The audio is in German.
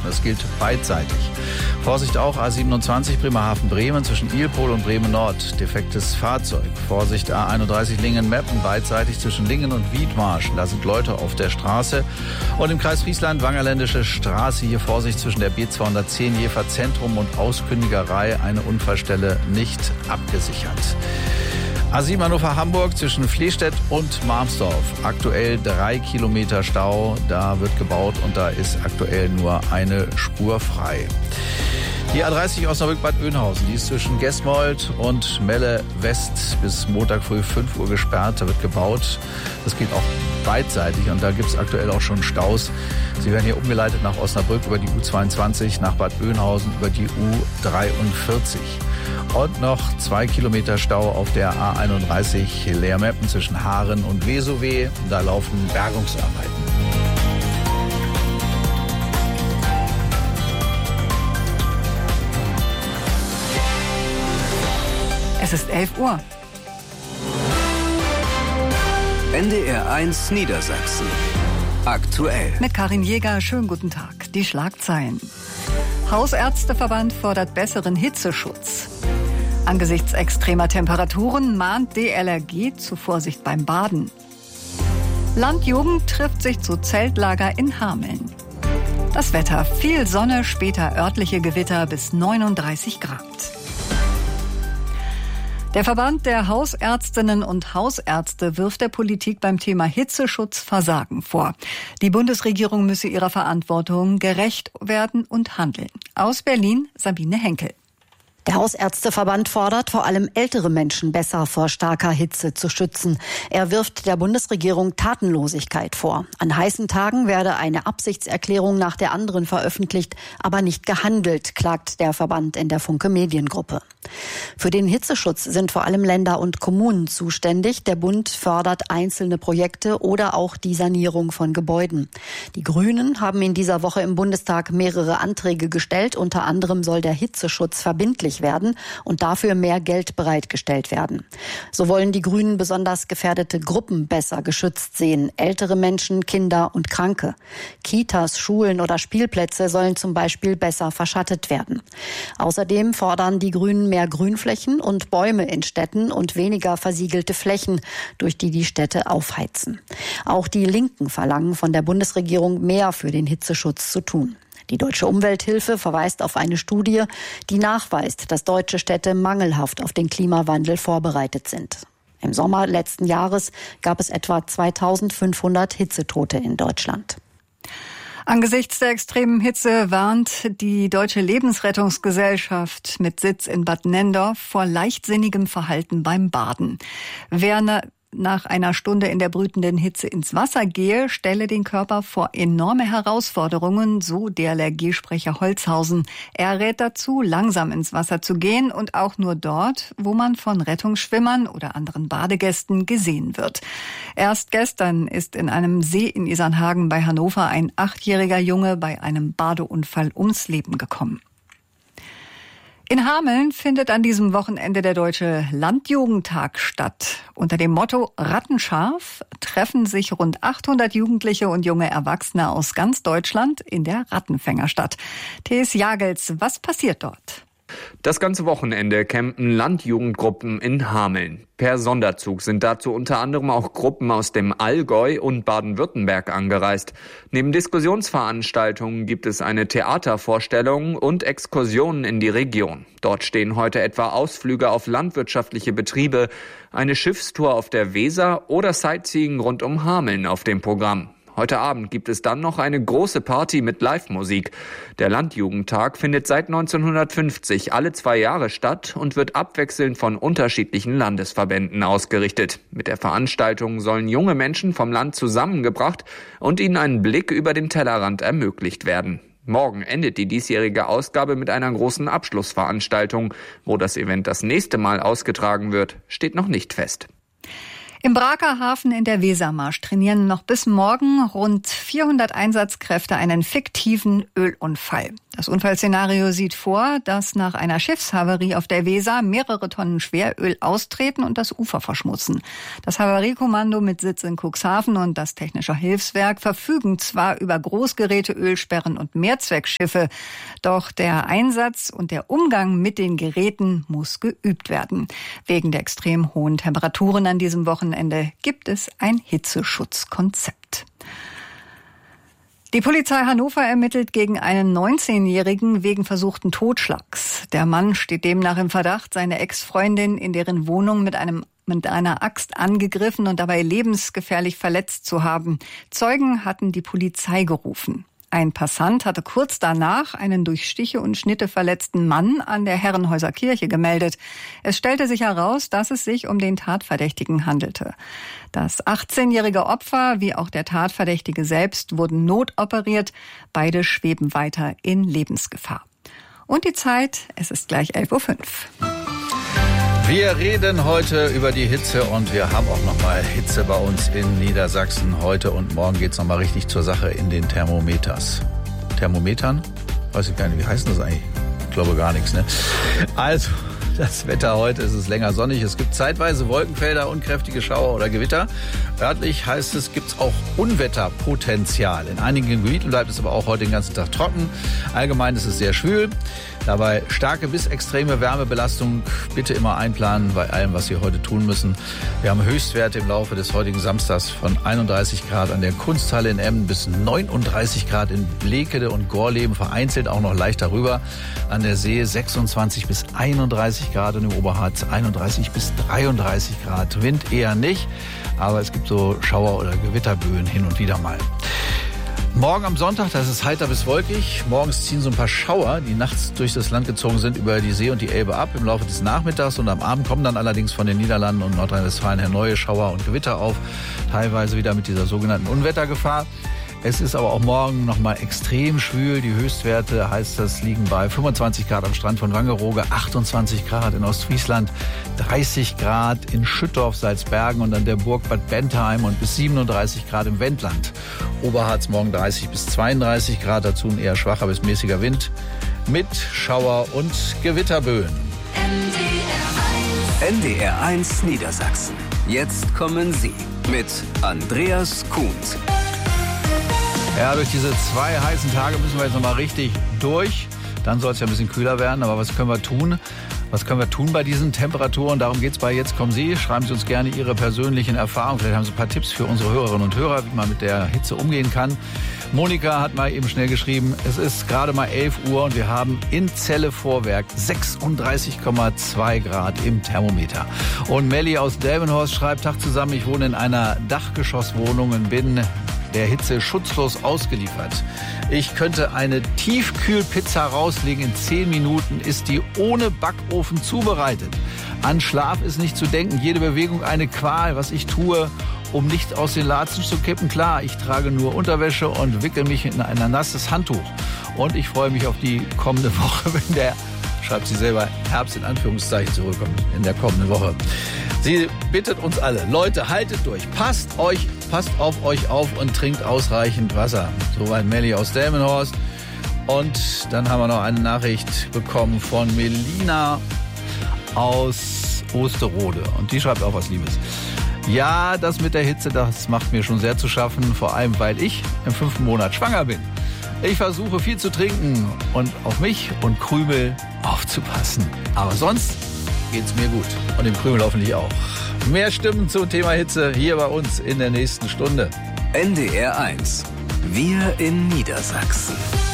Das gilt beidseitig. Vorsicht auch A27 Bremerhaven-Bremen zwischen Ilpol und Bremen-Nord. Defektes Fahrzeug. Vorsicht A31 Lingen-Meppen beidseitig zwischen Lingen und Wiedmarschen. Da sind Leute auf der Straße. Und im Kreis Friesland Wangerländische Straße. Hier Vorsicht zwischen der B210 Jever Zentrum und Auskündigerei. Eine Unfallstelle nicht abgesichert. A7 Hannover-Hamburg zwischen Flehstedt und Marmsdorf. Aktuell 3 Kilometer Stau. Da wird gebaut und da ist aktuell nur eine Spur frei. Die A30 Osnabrück-Bad Oeynhausen, die ist zwischen Gesmold und Melle West bis Montag früh 5 Uhr gesperrt. Da wird gebaut. Das geht auch beidseitig und da gibt es aktuell auch schon Staus. Sie werden hier umgeleitet nach Osnabrück über die U22, nach Bad Oeynhausen über die U43. Und noch 2 Kilometer Stau auf der A31 Leermeppen zwischen Haaren und Vesowe. Da laufen Bergungsarbeiten. Es ist 11 Uhr. NDR 1 Niedersachsen. Aktuell. Mit Karin Jäger, schönen guten Tag. Die Schlagzeilen. Hausärzteverband fordert besseren Hitzeschutz. Angesichts extremer Temperaturen mahnt DLRG zu Vorsicht beim Baden. Landjugend trifft sich zu Zeltlager in Hameln. Das Wetter, viel Sonne, später örtliche Gewitter bis 39 Grad. Der Verband der Hausärztinnen und Hausärzte wirft der Politik beim Thema Hitzeschutz Versagen vor. Die Bundesregierung müsse ihrer Verantwortung gerecht werden und handeln. Aus Berlin Sabine Henkel. Der Hausärzteverband fordert, vor allem ältere Menschen besser vor starker Hitze zu schützen. Er wirft der Bundesregierung Tatenlosigkeit vor. An heißen Tagen werde eine Absichtserklärung nach der anderen veröffentlicht, aber nicht gehandelt, klagt der Verband in der Funke Mediengruppe. Für den Hitzeschutz sind vor allem Länder und Kommunen zuständig. Der Bund fördert einzelne Projekte oder auch die Sanierung von Gebäuden. Die Grünen haben in dieser Woche im Bundestag mehrere Anträge gestellt. Unter anderem soll der Hitzeschutz verbindlich werden und dafür mehr Geld bereitgestellt werden. So wollen die Grünen besonders gefährdete Gruppen besser geschützt sehen. Ältere Menschen, Kinder und Kranke. Kitas, Schulen oder Spielplätze sollen zum Beispiel besser verschattet werden. Außerdem fordern die Grünen mehr Grünflächen und Bäume in Städten und weniger versiegelte Flächen, durch die die Städte aufheizen. Auch die Linken verlangen von der Bundesregierung mehr für den Hitzeschutz zu tun. Die Deutsche Umwelthilfe verweist auf eine Studie, die nachweist, dass deutsche Städte mangelhaft auf den Klimawandel vorbereitet sind. Im Sommer letzten Jahres gab es etwa 2500 Hitzetote in Deutschland. Angesichts der extremen Hitze warnt die Deutsche Lebensrettungsgesellschaft mit Sitz in Bad Nenndorf vor leichtsinnigem Verhalten beim Baden. Wer nach einer Stunde in der brütenden Hitze ins Wasser gehe, stelle den Körper vor enorme Herausforderungen, so DLRG-Sprecher Holzhausen. Er rät dazu, langsam ins Wasser zu gehen und auch nur dort, wo man von Rettungsschwimmern oder anderen Badegästen gesehen wird. Erst gestern ist in einem See in Isernhagen bei Hannover ein 8-jähriger Junge bei einem Badeunfall ums Leben gekommen. In Hameln findet an diesem Wochenende der Deutsche Landjugendtag statt. Unter dem Motto Rattenscharf treffen sich rund 800 Jugendliche und junge Erwachsene aus ganz Deutschland in der Rattenfängerstadt. T.S. Jagels, was passiert dort? Das ganze Wochenende campen Landjugendgruppen in Hameln. Per Sonderzug sind dazu unter anderem auch Gruppen aus dem Allgäu und Baden-Württemberg angereist. Neben Diskussionsveranstaltungen gibt es eine Theatervorstellung und Exkursionen in die Region. Dort stehen heute etwa Ausflüge auf landwirtschaftliche Betriebe, eine Schiffstour auf der Weser oder Sightseeing rund um Hameln auf dem Programm. Heute Abend gibt es dann noch eine große Party mit Live-Musik. Der Landjugendtag findet seit 1950 alle 2 Jahre statt und wird abwechselnd von unterschiedlichen Landesverbänden ausgerichtet. Mit der Veranstaltung sollen junge Menschen vom Land zusammengebracht und ihnen einen Blick über den Tellerrand ermöglicht werden. Morgen endet die diesjährige Ausgabe mit einer großen Abschlussveranstaltung. Wo das Event das nächste Mal ausgetragen wird, steht noch nicht fest. Im Bremerhaven in der Wesermarsch trainieren noch bis morgen rund 400 Einsatzkräfte einen fiktiven Ölunfall. Das Unfallszenario sieht vor, dass nach einer Schiffshavarie auf der Weser mehrere Tonnen Schweröl austreten und das Ufer verschmutzen. Das Havariekommando mit Sitz in Cuxhaven und das Technische Hilfswerk verfügen zwar über Großgeräte, Ölsperren und Mehrzweckschiffe, doch der Einsatz und der Umgang mit den Geräten muss geübt werden. Wegen der extrem hohen Temperaturen an diesem Wochenende gibt es ein Hitzeschutzkonzept. Die Polizei Hannover ermittelt gegen einen 19-Jährigen wegen versuchten Totschlags. Der Mann steht demnach im Verdacht, seine Ex-Freundin in deren Wohnung mit einer Axt angegriffen und dabei lebensgefährlich verletzt zu haben. Zeugen hatten die Polizei gerufen. Ein Passant hatte kurz danach einen durch Stiche und Schnitte verletzten Mann an der Herrenhäuser Kirche gemeldet. Es stellte sich heraus, dass es sich um den Tatverdächtigen handelte. Das 18-jährige Opfer wie auch der Tatverdächtige selbst wurden notoperiert. Beide schweben weiter in Lebensgefahr. Und die Zeit, es ist gleich 11:05 Uhr. Wir reden heute über die Hitze und wir haben auch nochmal Hitze bei uns in Niedersachsen. Heute und morgen geht's nochmal richtig zur Sache in den Thermometern? Weiß ich gar nicht, wie heißt das eigentlich? Ich glaube gar nichts, ne? Also, das Wetter heute ist es länger sonnig. Es gibt zeitweise Wolkenfelder und kräftige Schauer oder Gewitter. Örtlich heißt es, gibt's auch Unwetterpotenzial. In einigen Gebieten bleibt es aber auch heute den ganzen Tag trocken. Allgemein ist es sehr schwül. Dabei starke bis extreme Wärmebelastung bitte immer einplanen bei allem, was Sie heute tun müssen. Wir haben Höchstwerte im Laufe des heutigen Samstags von 31 Grad an der Kunsthalle in Emden bis 39 Grad in Blekede und Gorleben, vereinzelt auch noch leicht darüber. An der See 26 bis 31 Grad und im Oberharz 31 bis 33 Grad. Wind eher nicht, aber es gibt so Schauer- oder Gewitterböen hin und wieder mal. Morgen am Sonntag, das ist heiter bis wolkig. Morgens ziehen so ein paar Schauer, die nachts durch das Land gezogen sind, über die See und die Elbe ab im Laufe des Nachmittags. Und am Abend kommen dann allerdings von den Niederlanden und Nordrhein-Westfalen her neue Schauer und Gewitter auf. Teilweise wieder mit dieser sogenannten Unwettergefahr. Es ist aber auch morgen nochmal extrem schwül. Die Höchstwerte, heißt das, liegen bei 25 Grad am Strand von Wangerooge, 28 Grad in Ostfriesland, 30 Grad in Schüttorf, Salzbergen und an der Burg Bad Bentheim und bis 37 Grad im Wendland. Oberharz morgen 30 bis 32 Grad, dazu ein eher schwacher bis mäßiger Wind mit Schauer- und Gewitterböen. NDR1 Niedersachsen. Jetzt kommen Sie mit Andreas Kuhns. Ja, durch diese 2 heißen Tage müssen wir jetzt nochmal richtig durch. Dann soll es ja ein bisschen kühler werden. Aber was können wir tun? Was können wir tun bei diesen Temperaturen? Darum geht's bei Jetzt kommen Sie. Schreiben Sie uns gerne Ihre persönlichen Erfahrungen. Vielleicht haben Sie ein paar Tipps für unsere Hörerinnen und Hörer, wie man mit der Hitze umgehen kann. Monika hat mal eben schnell geschrieben, es ist gerade mal 11 Uhr und wir haben in Celle Vorwerk 36,2 Grad im Thermometer. Und Melli aus Delmenhorst schreibt, Tag zusammen, ich wohne in einer Dachgeschosswohnung und bin der Hitze schutzlos ausgeliefert. Ich könnte eine Tiefkühlpizza rauslegen. In 10 Minuten ist die ohne Backofen zubereitet. An Schlaf ist nicht zu denken. Jede Bewegung eine Qual. Was ich tue, um nicht aus den Latschen zu kippen. Klar, ich trage nur Unterwäsche und wickel mich in ein nasses Handtuch. Und ich freue mich auf die kommende Woche, wenn der, schreibt sie selber, Herbst in Anführungszeichen zurückkommt in der kommenden Woche. Sie bittet uns alle, Leute, haltet durch, passt auf euch auf und trinkt ausreichend Wasser. Soweit Melli aus Delmenhorst. Und dann haben wir noch eine Nachricht bekommen von Melina aus Osterode. Und die schreibt auch was Liebes. Ja, das mit der Hitze, das macht mir schon sehr zu schaffen, vor allem weil ich im 5. Monat schwanger bin. Ich versuche viel zu trinken und auf mich und Krümel aufzupassen. Aber sonst geht's mir gut. Und dem Krümel hoffentlich auch. Mehr Stimmen zum Thema Hitze hier bei uns in der nächsten Stunde. NDR1. Wir in Niedersachsen.